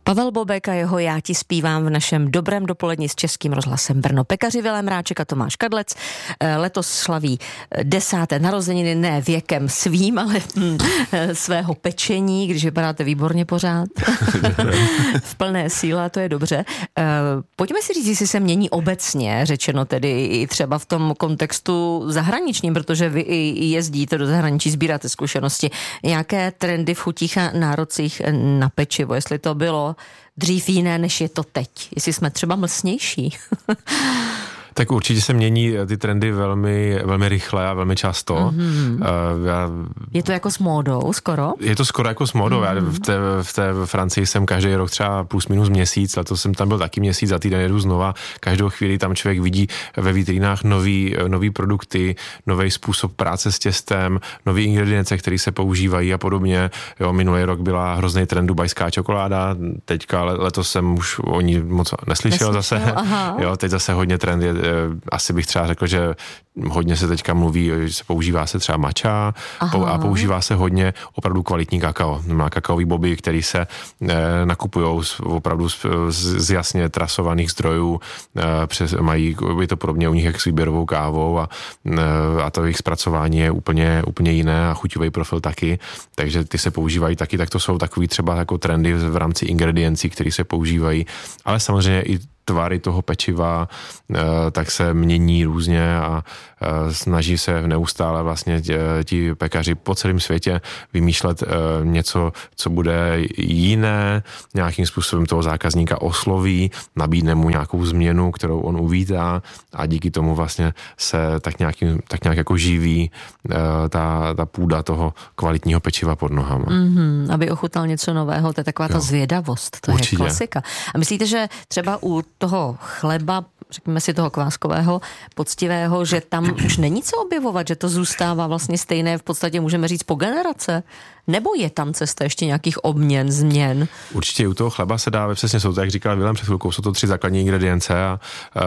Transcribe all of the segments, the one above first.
Pavel Bobek a jeho Já ti zpívám v našem dobrém dopoledni s Českým rozhlasem Brno. Pekaři Vilém Ráček a Tomáš Kadlec letos slaví 10. narozeniny, ne věkem svým, ale svého pečení, když vypadáte výborně pořád. V plné síle, to je dobře. Pojďme si říct, jestli se mění obecně, řečeno tedy i třeba v tom kontextu zahraničním, protože vy i jezdíte do zahraničí, sbíráte zkušenosti. Nějaké trendy v chutích a nárocích na pečivo, jestli to bylo dřív jiné, než je to teď. Jestli jsme třeba mlsnější. Tak určitě se mění ty trendy velmi, velmi rychle a velmi často. Mm-hmm. Je to jako s módou skoro? Je to skoro jako s módou. Mm-hmm. Já v té Francii jsem každý rok třeba plus minus měsíc, letos jsem tam byl taky měsíc, za týden jedu znova. Každou chvíli tam člověk vidí ve vitrínách nový produkty, nový způsob práce s těstem, nový ingredience, které se používají a podobně. Jo, minulý rok byla hrozný trend dubajská čokoláda, teďka letos jsem už o ní moc neslyšel zase. Jo, teď zase hodně trend je. Asi bych třeba řekl, že hodně se teďka mluví, že se používá se třeba matcha a používá se hodně opravdu kvalitní kakao. Má kakaový boby, který se nakupují opravdu z jasně trasovaných zdrojů, je to podobně u nich jak s výběrovou kávou a to jejich zpracování je úplně jiné a chuťový profil taky, takže ty se používají taky, tak to jsou takový třeba jako trendy v rámci ingrediencí, které se používají, ale samozřejmě i tvary toho pečiva, tak se mění různě a snaží se neustále vlastně ti pekaři po celém světě vymýšlet něco, co bude jiné, nějakým způsobem toho zákazníka osloví, nabídne mu nějakou změnu, kterou on uvítá a díky tomu vlastně se tak nějak jako živí ta půda toho kvalitního pečiva pod nohama. Mm-hmm, aby ochutnal něco nového, to je taková ta zvědavost, to určitě. Je klasika. A myslíte, že třeba u toho chleba, řekněme si toho kváskového, poctivého, že tam už není co objevovat, že to zůstává vlastně stejné, v podstatě můžeme říct po generace? Nebo je tam cesta ještě nějakých obměn, změn? Určitě u toho chleba se dá, přesně jsou to, jak říkal Vilém před chvilkou, jsou to 3 základní ingredience a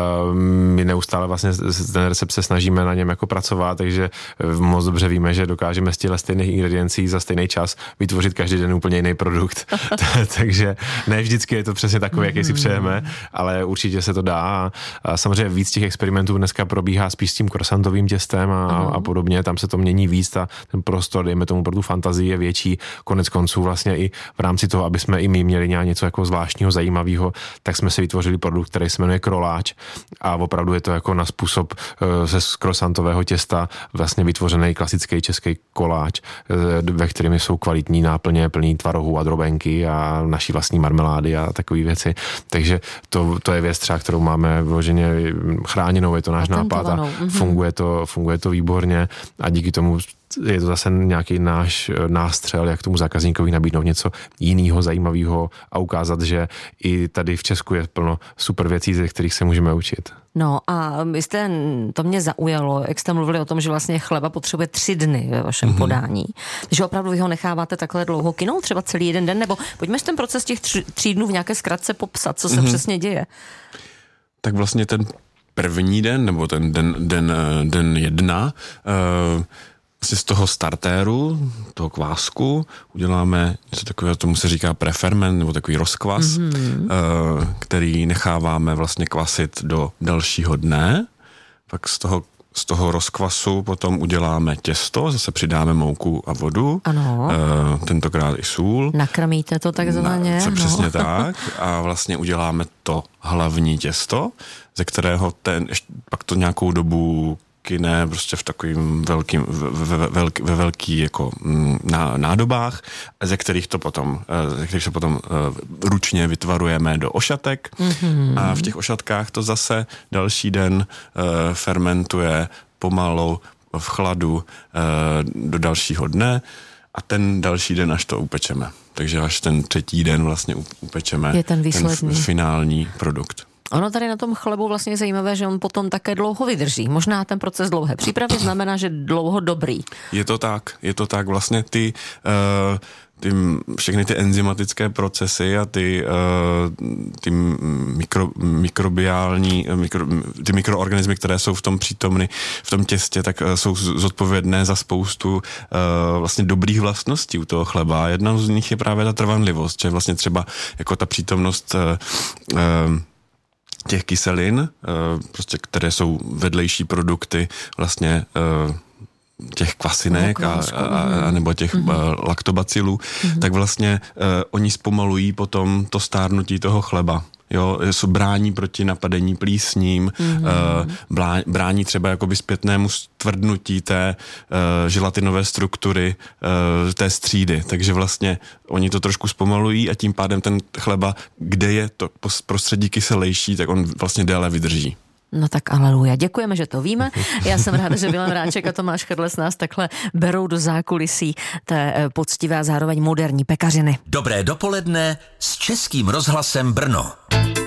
my neustále vlastně ten recept se snažíme na něm jako pracovat, takže moc dobře víme, že dokážeme z těchto stejných ingrediencí za stejný čas vytvořit každý den úplně jiný produkt. Takže ne vždycky je to přesně takové, jaký si přejeme, ale určitě se to dá. A samozřejmě víc těch experimentů dneska probíhá spíš s tím croissantovým těstem a podobně, tam se to mění víc a ten prostor, dejme tomu pro tu fantazii je větší, konec konců vlastně i v rámci toho, aby jsme i my měli něco jako zvláštního, zajímavého, tak jsme si vytvořili produkt, který se jmenuje Kroláč a opravdu je to jako na způsob ze croissantového těsta vlastně vytvořený klasický český koláč, ve kterém jsou kvalitní náplně, plný tvarohů a drobenky a naší vlastní marmelády a takové věci. Takže to je věc třeba, kterou máme vloženě chráněnou, je to náš nápad a funguje to výborně a díky tomu je to zase nějaký náš nástřel, jak tomu zákazníkovi nabídnout něco jiného, zajímavého a ukázat, že i tady v Česku je plno super věcí, ze kterých se můžeme učit. No a to mě zaujalo, jak jste mluvili o tom, že vlastně chleba potřebuje 3 dny ve vašem podání. Že opravdu vy ho necháváte takhle dlouho kynout, třeba celý jeden den, nebo pojďme ten proces těch 3 dnů v nějaké zkratce popsat, co se přesně děje. Tak vlastně ten první den, nebo ten den 1, z toho startéru, toho kvásku, uděláme něco takového, tomu se říká preferment, nebo takový rozkvas, který necháváme vlastně kvasit do dalšího dne. Pak z toho rozkvasu potom uděláme těsto, zase přidáme mouku a vodu, tentokrát i sůl. Nakrmíte to takzvaně. Přesně tak. A vlastně uděláme to hlavní těsto, ze kterého pak to nějakou dobu kyne prostě v takovým ve velký jako nádobách, ze kterých se potom ručně vytvarujeme do ošatek a v těch ošatkách to zase další den fermentuje pomalu v chladu do dalšího dne a ten další den až to upečeme. Takže až ten 3. den vlastně upečeme ten finální produkt. Ono tady na tom chlebu vlastně je zajímavé, že on potom také dlouho vydrží. Možná ten proces dlouhé přípravy znamená, že dlouho dobrý. Je to tak. Vlastně všechny ty enzymatické procesy a ty mikroorganismy, které jsou v tom přítomny, v tom těstě, tak jsou zodpovědné za spoustu vlastně dobrých vlastností u toho chleba. A jedna z nich je právě ta trvanlivost, že vlastně třeba jako ta přítomnost těch kyselin, prostě, které jsou vedlejší produkty vlastně těch kvasinek a nebo těch laktobacilů, tak vlastně oni zpomalují potom to stárnutí toho chleba. Jo, brání proti napadení plísním, brání třeba jakoby zpětnému stvrdnutí té želatinové struktury té střídy. Takže vlastně oni to trošku zpomalují a tím pádem ten chleba, kde je to prostředí kyselejší, tak on vlastně déle vydrží. No tak aleluja. Děkujeme, že to víme. Já jsem ráda, že Vilém Ráček a Tomáš Kadlec nás takhle berou do zákulisí té poctivé a zároveň moderní pekařiny. Dobré dopoledne s Českým rozhlasem Brno.